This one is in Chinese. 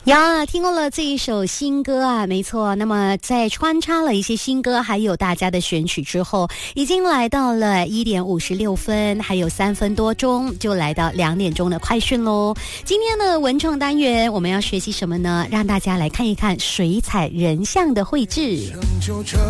呀，听过了这一首新歌啊，没错。那么在穿插了一些新歌还有大家的选曲之后，已经来到了1点56分，还有3分多钟就来到2点钟的快讯咯。今天的文创单元我们要学习什么呢？让大家来看一看水彩人像的绘制。